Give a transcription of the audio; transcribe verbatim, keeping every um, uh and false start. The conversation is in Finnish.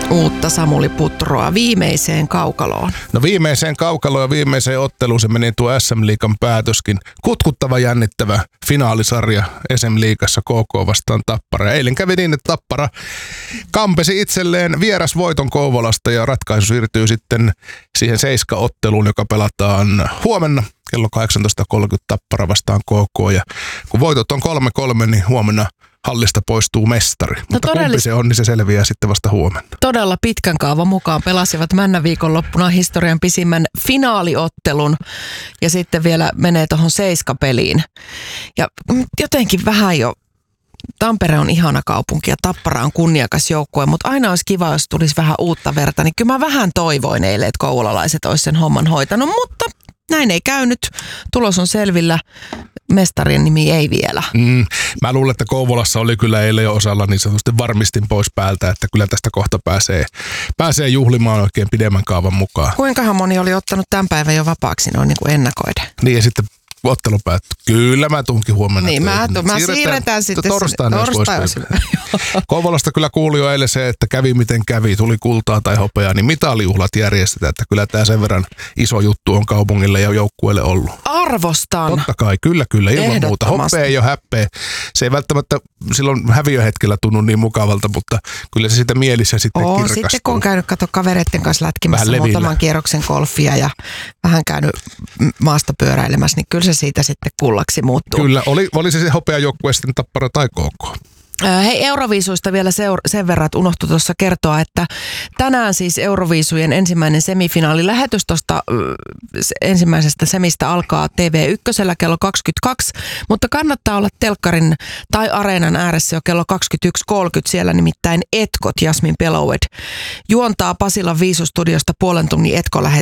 uutta Samuli Putroa viimeiseen kaukaloon? No viimeiseen kaukaloon ja viimeiseen otteluun se meni tuo S M-liigan päätöskin. Kutkuttava, jännittävä finaalisarja S M-liigassa K K vastaan Tappara. Ja eilen kävi niin, että Tappara kampesi itselleen vierasvoiton Kouvolasta ja ratkaisu siirtyy sitten siihen Seiska-otteluun, joka pelataan huomenna kello kahdeksantoista kolmekymmentä Tappara vastaan K K. Ja kun voitot on kolme kolme, niin huomenna hallista poistuu mestari. No mutta todellis- kumpi se on, niin se selviää sitten vasta huomenna. Todella pitkän kaavan mukaan pelasivat Männä viikonloppuna historian pisimmän finaaliottelun ja sitten vielä menee tuohon Seiska-peliin. Ja jotenkin vähän jo, Tampere on ihana kaupunki ja Tappara on kunniakas joukkue, mutta aina olisi kiva, jos tulisi vähän uutta verta. Niin kyllä mä vähän toivoin eilen, että kouvolalaiset olisi sen homman hoitanut, mutta näin ei käynyt. Tulos on selvillä. Mestarien nimi ei vielä. Mm, mä luulen, että Kouvolassa oli kyllä eilen jo osalla niin sanotusti varmistin pois päältä, että kyllä tästä kohta pääsee, pääsee juhlimaan oikein pidemmän kaavan mukaan. Kuinkahan moni oli ottanut tämän päivän jo vapaaksi noin niin kuin ennakoiden? Niin ja sitten ottelu päättyi. Kyllä mä tunkin huomenna. Niin mä, tu- mä siirretään, siirretään sitten torstaina. Kouvolasta kyllä kuuli jo eilen se, että kävi miten kävi, tuli kultaa tai hopeaa, niin mitalijuhlat järjestetään, että kyllä tämä sen verran iso juttu on kaupungille ja joukkueelle ollut. Arvostan. Totta kai, kyllä, kyllä, ilman muuta. Hoppea ei ole häppeä. Se ei välttämättä silloin häviöhetkellä tunnu niin mukavalta, mutta kyllä se sitä mielissä sitten Oo, kirkastuu. Sitten kun on käynyt kato kavereiden kanssa lätkimässä muutaman kierroksen golfia ja vähän käynyt maastopyöräilemässä, niin kyllä se siitä sitten kullaksi muuttuu. Kyllä, oli, oli se se hopeajoukkue sitten Tappara tai K K. Hei, Euroviisuista vielä seur- sen verran, että unohtui tuossa kertoa, että tänään siis Euroviisujen ensimmäinen semifinaalilähetys tuosta äh, ensimmäisestä semistä alkaa T V yksi kello kaksikymmentäkaksi, mutta kannattaa olla telkkarin tai areenan ääressä jo kello kaksikymmentäyksi kolmekymmentä, siellä nimittäin Etkot Jasmin Beloved juontaa Pasilan Viisustudiosta puolen tunnin Etko-lähetys.